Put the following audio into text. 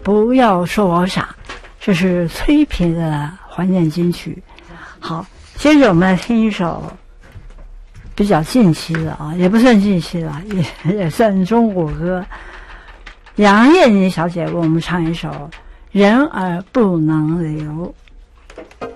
不要说我傻，这是崔萍的怀念金曲。好，接着我们来听一首比较近期的啊，也不算近期了，也算中国歌。杨燕妮小姐为我们唱一首《人儿不能留》。